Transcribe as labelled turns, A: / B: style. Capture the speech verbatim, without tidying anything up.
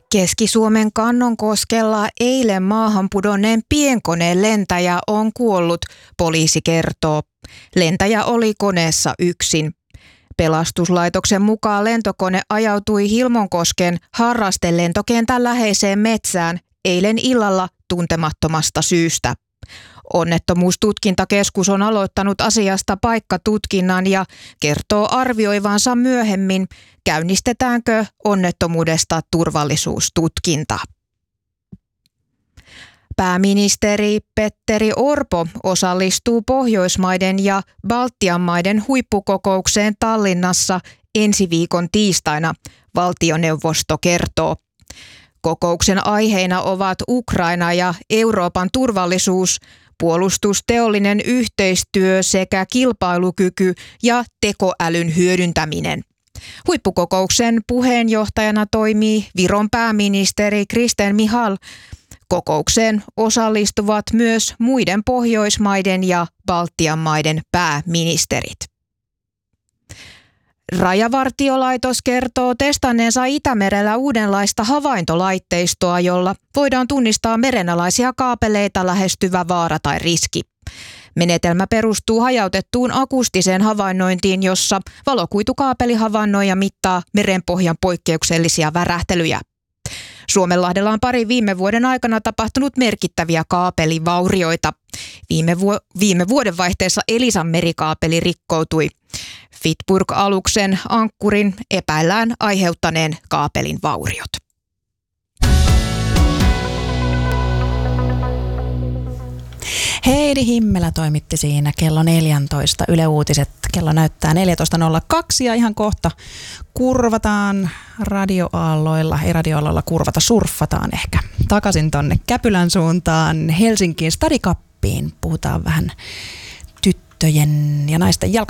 A: Keski-Suomen Kannonkoskella eilen maahan pudonneen pienkoneen lentäjä on kuollut, poliisi kertoo. Lentäjä oli koneessa yksin. Pelastuslaitoksen mukaan lentokone ajautui Hilmonkosken harrastelentokentän läheiseen metsään eilen illalla tuntemattomasta syystä. Onnettomuustutkintakeskus on aloittanut asiasta paikkatutkinnan ja kertoo arvioivansa myöhemmin, käynnistetäänkö onnettomuudesta turvallisuustutkinta. Pääministeri Petteri Orpo osallistuu Pohjoismaiden ja Baltian maiden huippukokoukseen Tallinnassa ensi viikon tiistaina, valtioneuvosto kertoo. Kokouksen aiheina ovat Ukraina ja Euroopan turvallisuus, puolustusteollinen yhteistyö sekä kilpailukyky ja tekoälyn hyödyntäminen. Huippukokouksen puheenjohtajana toimii Viron pääministeri Kristen Michal. Kokoukseen osallistuvat myös muiden Pohjoismaiden ja Baltian maiden pääministerit. Rajavartiolaitos kertoo testanneensa Itämerellä uudenlaista havaintolaitteistoa, jolla voidaan tunnistaa merenalaisia kaapeleita lähestyvä vaara tai riski. Menetelmä perustuu hajautettuun akustiseen havainnointiin, jossa valokuitukaapeli havainnoi ja mittaa merenpohjan poikkeuksellisia värähtelyjä. Suomenlahdella on pari viime vuoden aikana tapahtunut merkittäviä kaapelivaurioita. Viime, vu- viime vuoden vaihteessa Elisan merikaapeli rikkoutui. Fitburg-aluksen ankkurin epäillään aiheuttaneen kaapelin vauriot.
B: Heidi Himmelä toimitti siinä kello neljätoista. Yle Uutiset kello näyttää neljätoista nolla kaksi ja ihan kohta kurvataan radioaalloilla, ei radioaalloilla kurvata, surffataan ehkä takaisin tonne Käpylän suuntaan Helsinkiin Stadikappiin. Puhutaan vähän tyttöjen ja naisten jalkapallosta.